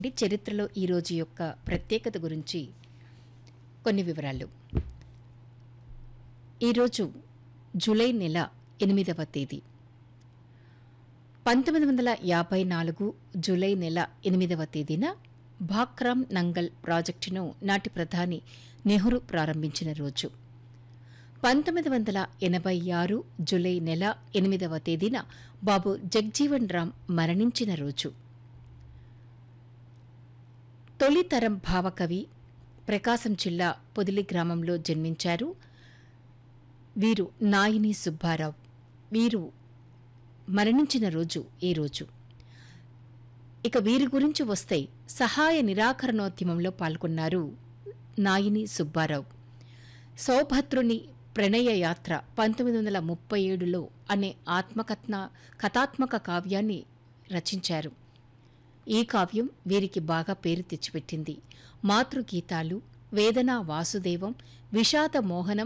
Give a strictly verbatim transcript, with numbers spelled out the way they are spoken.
ఈ చరిత్రలో ఈరోజు యొక్క ప్రత్యేకత గురించి కొన్ని వివరాలు. ఈరోజు జూలై నెల ఎనిమిదవ తేదీ. పంతొమ్మిది వందల యాభై నాలుగు జూలై నెల ఎనిమిదవ తేదీన భాక్రామ్ నంగల్ ప్రాజెక్టును నాటి ప్రధాని నెహ్రూ ప్రారంభించిన రోజు. పంతొమ్మిది వందల ఎనభై ఆరు జూలై నెల ఎనిమిదవ తేదీన బాబు జగ్జీవన్ రామ్ మరణించిన రోజు. తొలితరం భావకవి, ప్రకాశం జిల్లా పొదిలి గ్రామంలో జన్మించారు. వీరు నాయిని సుబ్బారావు. వీరు మరణించిన రోజు ఈ రోజు. ఇక వీరి గురించి వస్తే సహాయ నిరాకరణోద్యమంలో పాల్గొన్నారు నాయిని సుబ్బారావు. సౌభద్రుని ప్రణయ యాత్ర పంతొమ్మిది వందల ముప్పై ఏడులో అనే ఆత్మకథన కథాత్మక కావ్యాన్ని రచించారు. ఈ కావ్యం వీరికి బాగా పేరు తెచ్చిపెట్టింది. మాతృగీతాలు, వేదనా వాసుదేవం, విషాద మోహనం